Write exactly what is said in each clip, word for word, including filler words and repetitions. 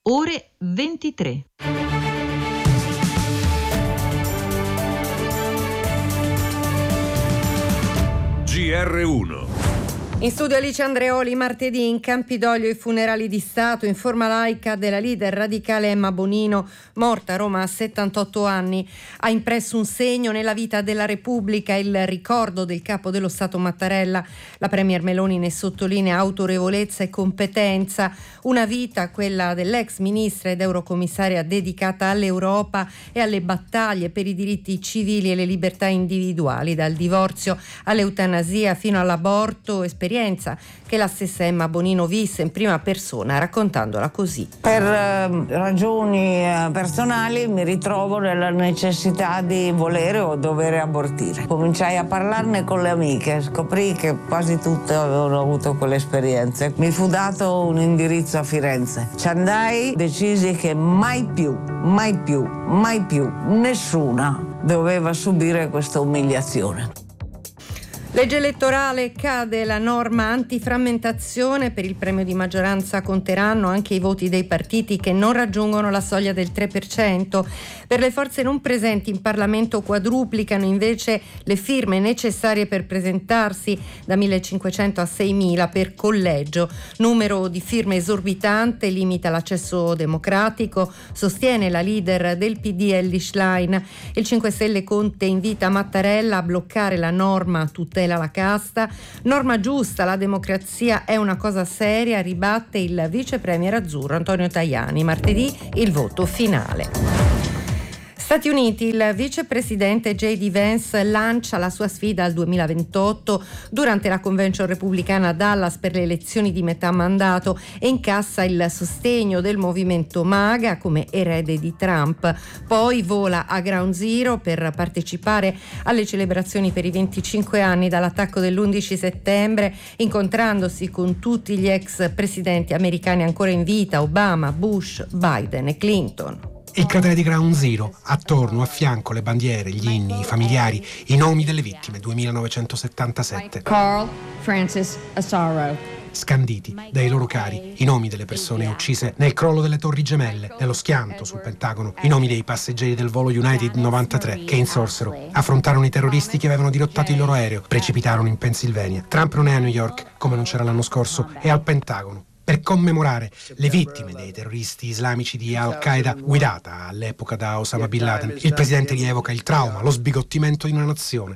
ore ventitré. G R uno. In studio Alice Andreoli. Martedì in Campidoglio i funerali di Stato in forma laica della leader radicale Emma Bonino, morta a Roma a settantotto anni. Ha impresso un segno nella vita della Repubblica il ricordo del capo dello Stato Mattarella. La premier Meloni ne sottolinea autorevolezza e competenza. Una vita, quella dell'ex ministra ed eurocommissaria, dedicata all'Europa e alle battaglie per i diritti civili e le libertà individuali, dal divorzio all'eutanasia fino all'aborto, esperienza che la stessa Emma Bonino visse in prima persona, raccontandola così. Per eh, ragioni eh, personali mi ritrovo nella necessità di volere o dover abortire. Cominciai a parlarne con le amiche, scoprì che quasi tutte avevano avuto quelle esperienze. Mi fu dato un indirizzo a Firenze. Ci andai, decisi che mai più, mai più, mai più nessuna doveva subire questa umiliazione. Legge elettorale, cade la norma antiframmentazione, per il premio di maggioranza conteranno anche i voti dei partiti che non raggiungono la soglia del tre per cento. Per le forze non presenti in Parlamento quadruplicano invece le firme necessarie per presentarsi, da millecinquecento a seimila per collegio. Numero di firme esorbitante, limita l'accesso democratico, sostiene la leader del P D Elly Schlein. Il cinque Stelle Conte invita Mattarella a bloccare la norma tutela la casta. Norma giusta, la democrazia è una cosa seria, ribatte il vice premier azzurro Antonio Tajani. Martedì il voto finale. Stati Uniti, il vicepresidente J D Vance lancia la sua sfida al duemilaventotto durante la convention repubblicana a Dallas per le elezioni di metà mandato e incassa il sostegno del movimento MAGA come erede di Trump. Poi vola a Ground Zero per partecipare alle celebrazioni per i venticinque anni dall'attacco dell'undici settembre, incontrandosi con tutti gli ex presidenti americani ancora in vita: Obama, Bush, Biden e Clinton. Il cratere di Ground Zero, attorno, a fianco le bandiere, gli inni, i familiari, i nomi delle vittime, duemilanovecentosettantasette. Carl Francis Asaro. Scanditi dai loro cari, i nomi delle persone uccise nel crollo delle Torri Gemelle, nello schianto sul Pentagono, i nomi dei passeggeri del volo United novantatré che insorsero, affrontarono i terroristi che avevano dirottato il loro aereo, precipitarono in Pennsylvania. Trump non è a New York, come non c'era l'anno scorso, è al Pentagono per commemorare le vittime dei terroristi islamici di Al-Qaeda, guidata all'epoca da Osama Bin Laden. Il presidente rievoca il trauma, lo sbigottimento di una nazione.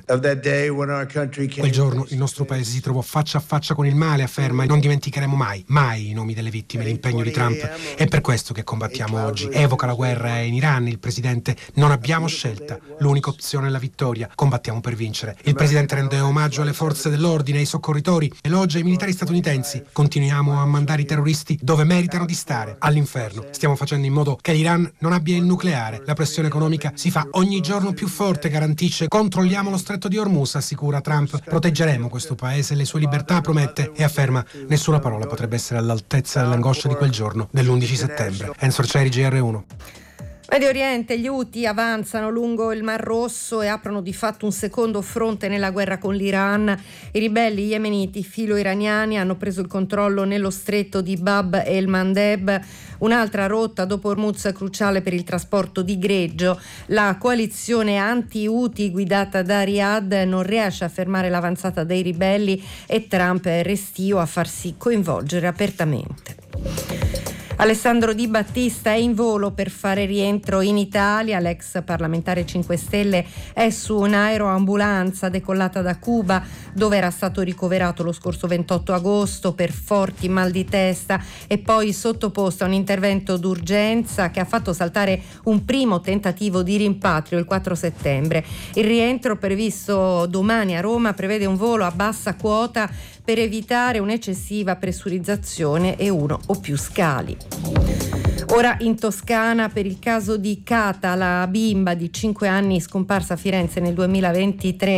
Quel giorno il nostro paese si trovò faccia a faccia con il male, afferma, e non dimenticheremo mai, mai i nomi delle vittime, l'impegno di Trump. È per questo che combattiamo oggi. Evoca la guerra in Iran il presidente: non abbiamo scelta, l'unica opzione è la vittoria, combattiamo per vincere. Il presidente rende omaggio alle forze dell'ordine, ai soccorritori, elogia i militari statunitensi. Continuiamo a mandare i terroristi dove meritano di stare, all'inferno. Stiamo facendo in modo che l'Iran non abbia il nucleare. La pressione economica si fa ogni giorno più forte, garantisce. Controlliamo lo stretto di Hormuz, assicura Trump. Proteggeremo questo paese e le sue libertà, promette, e afferma: nessuna parola potrebbe essere all'altezza dell'angoscia di quel giorno, dell'undici settembre. Enzo Arcieri, G R uno. Medio Oriente, gli Houthi avanzano lungo il Mar Rosso e aprono di fatto un secondo fronte nella guerra con l'Iran. I ribelli yemeniti filo-iraniani hanno preso il controllo nello stretto di Bab el Mandeb, un'altra rotta dopo Hormuz cruciale per il trasporto di greggio. La coalizione anti-Houthi guidata da Riyadh non riesce a fermare l'avanzata dei ribelli e Trump è restio a farsi coinvolgere apertamente. Alessandro Di Battista è in volo per fare rientro in Italia. L'ex parlamentare cinque Stelle è su un'aeroambulanza decollata da Cuba, dove era stato ricoverato lo scorso ventotto agosto per forti mal di testa e poi sottoposto a un intervento d'urgenza che ha fatto saltare un primo tentativo di rimpatrio il quattro settembre. Il rientro, previsto domani a Roma, prevede un volo a bassa quota per evitare un'eccessiva pressurizzazione e uno o più scali. Ora in Toscana, per il caso di Cata, la bimba di cinque anni scomparsa a Firenze nel duemilaventitré.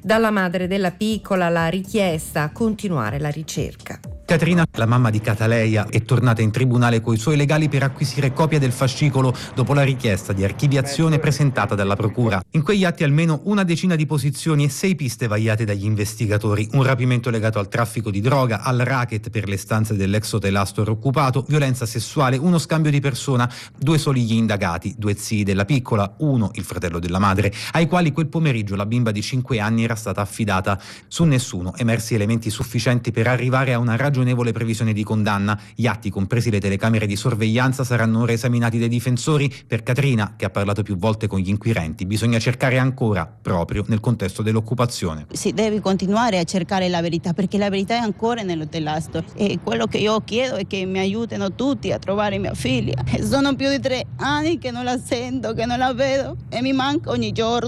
Dalla madre della piccola la richiesta a continuare la ricerca. Caterina, la mamma di Cataleia, è tornata in tribunale coi suoi legali per acquisire copia del fascicolo dopo la richiesta di archiviazione presentata dalla procura. In quegli atti almeno una decina di posizioni e sei piste vagliate dagli investigatori. Un rapimento legato al traffico di droga, al racket per le stanze dell'ex hotel Astor occupato, violenza sessuale, uno scambio di persona, due soli gli indagati, due zii della piccola, uno il fratello della madre, ai quali quel pomeriggio la bimba di cinque anni era stata affidata. Su nessuno emersi elementi sufficienti per arrivare a una ragionevole previsione di condanna. Gli atti, compresi le telecamere di sorveglianza, saranno ora esaminati dai difensori. Per Caterina, che ha parlato più volte con gli inquirenti, bisogna cercare ancora, proprio nel contesto dell'occupazione. Si deve continuare a cercare la verità, perché la verità è ancora nell'hotel Astor, e quello che io chiedo è che mi aiutino tutti a trovare mia figlia. Sono più di tre anni che non la sento, che non la vedo e mi manca ogni giorno.